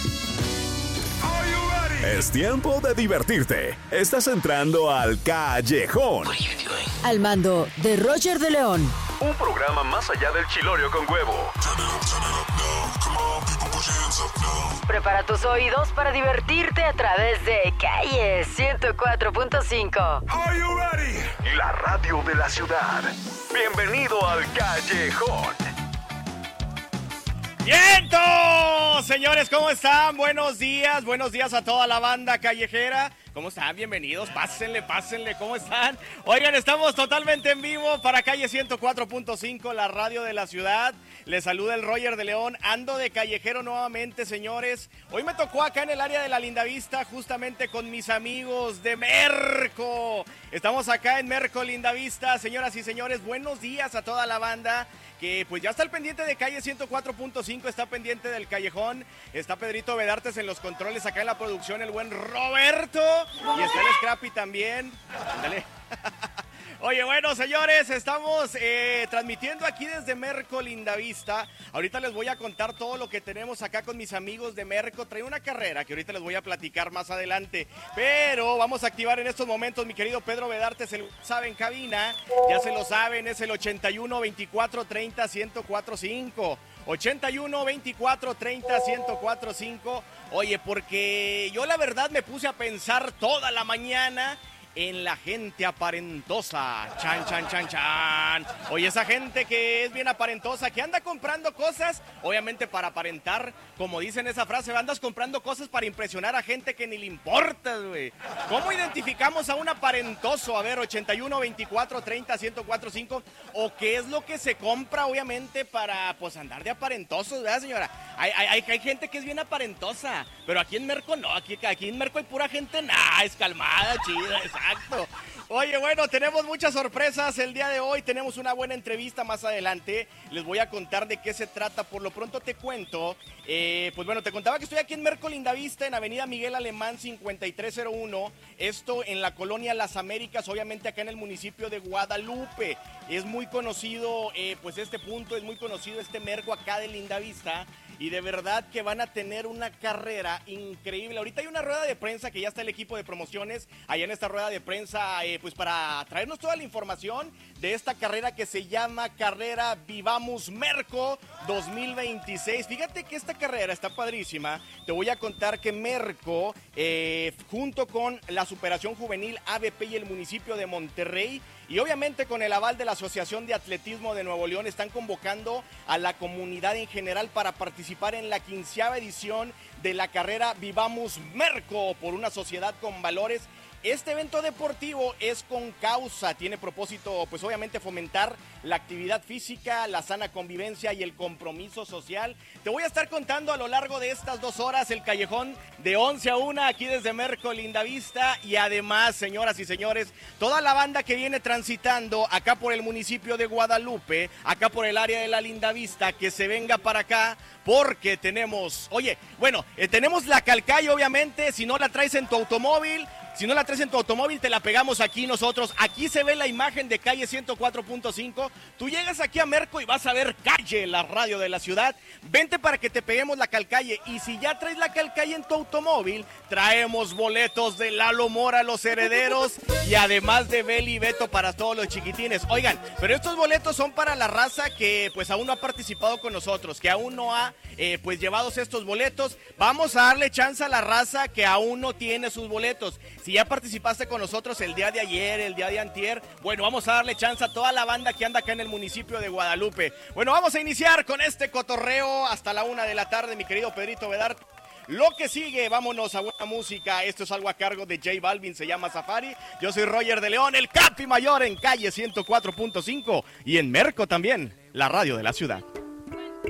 Es tiempo de divertirte. Estás entrando al Callejón. Al mando de Roger de León. Un programa más allá del chilorio con huevo. Prepara tus oídos para divertirte a través de Calle 104.5. Are you ready? La radio de la ciudad. Bienvenido al Callejón. ¡Vientos! Señores, ¿cómo están? Buenos días a toda la banda callejera. ¿Cómo están? Bienvenidos, pásenle, ¿cómo están? Oigan, estamos totalmente en vivo para Calle 104.5, la radio de la ciudad. Les saluda el Roger de León, ando de callejero nuevamente, señores. Hoy me tocó acá en el área de la Lindavista, justamente con mis amigos de Merco. Estamos acá en Merco Lindavista, señoras y señores, buenos días a toda la banda. Que pues ya está al pendiente de Calle 104.5, está pendiente del Callejón, está Pedrito Vedartes en los controles, acá en la producción el buen Roberto, y está el Scrappy también. Dale. Oye, bueno, señores, estamos transmitiendo aquí desde Merco Lindavista. Ahorita les voy a contar todo lo que tenemos acá con mis amigos de Merco. Trae una carrera que ahorita les voy a platicar más adelante. Pero vamos a activar en estos momentos, mi querido Pedro Vedartes, el WhatsApp en cabina. Ya se lo saben, es el 81 24 30 1045. 81 24 30 1045. Oye, porque yo la verdad me puse a pensar toda la mañana en la gente aparentosa. Chan, chan, chan, chan. Oye, esa gente que es bien aparentosa, que anda comprando cosas, obviamente para aparentar, como dicen esa frase, andas comprando cosas para impresionar a gente que ni le importa, güey. ¿Cómo identificamos a un aparentoso? A ver, 81 24 30 1045. ¿O qué es lo que se compra, obviamente, para, pues, andar de aparentosos, verdad, señora? Hay gente que es bien aparentosa, pero aquí en Merco no, aquí en Merco hay pura gente, es calmada, chida, exacto. Oye, bueno, tenemos muchas sorpresas el día de hoy, tenemos una buena entrevista más adelante, les voy a contar de qué se trata, por lo pronto te cuento, pues bueno, te contaba que estoy aquí en Merco Lindavista, en Avenida Miguel Alemán 5301, esto en la colonia Las Américas, obviamente acá en el municipio de Guadalupe. Es muy conocido, pues este punto, es muy conocido este Merco acá de Lindavista. Y de verdad que van a tener una carrera increíble. Ahorita hay una rueda de prensa que ya está el equipo de promociones allá en esta rueda de prensa, pues para traernos toda la información de esta carrera que se llama Carrera Vivamos Merco 2026. Fíjate que esta carrera está padrísima. Te voy a contar que Merco, junto con la Superación Juvenil ABP y el municipio de Monterrey, y obviamente con el aval de la Asociación de Atletismo de Nuevo León, están convocando a la comunidad en general para participar en la 15ª edición de la carrera Vivamos Merco por una sociedad con valores. Este evento deportivo es con causa, tiene propósito, pues obviamente fomentar la actividad física, la sana convivencia y el compromiso social. Te voy a estar contando a lo largo de estas 2 horas el Callejón de 11 a 1 aquí desde Merco Lindavista, y además, señoras y señores, toda la banda que viene transitando acá por el municipio de Guadalupe, acá por el área de la Lindavista, que se venga para acá porque tenemos, tenemos la Calcay, obviamente, si no la traes en tu automóvil. Si no la traes en tu automóvil, te la pegamos aquí nosotros. Aquí se ve la imagen de Calle 104.5. Tú llegas aquí a Merco y vas a ver Calle, la radio de la ciudad. Vente para que te peguemos la Calcalle. Y si ya traes la Calcalle en tu automóvil, traemos boletos de Lalo Mora, Los Herederos, y además de Beli y Beto para todos los chiquitines. Oigan, pero estos boletos son para la raza que pues aún no ha participado con nosotros, que aún no ha pues llevado estos boletos. Vamos a darle chance a la raza que aún no tiene sus boletos. Si ya participaste con nosotros el día de ayer, el día de antier, bueno, vamos a darle chance a toda la banda que anda acá en el municipio de Guadalupe. Bueno, vamos a iniciar con este cotorreo hasta la 1 de la tarde, mi querido Pedrito Vedarte. Lo que sigue, vámonos a buena música. Esto es algo a cargo de J Balvin, se llama Safari. Yo soy Roger de León, el Capi Mayor en Calle 104.5 y en Merco también, la radio de la ciudad.